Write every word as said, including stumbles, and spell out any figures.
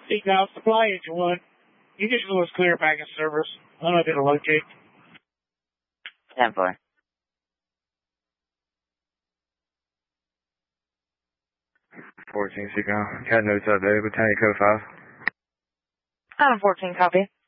Hey, now, supply engine one. You just go as clear back in service. I'm not going to locate. ten four. fourteen, Seagull. Cat notes up there, Battalion Code five. Adam fourteen, copy.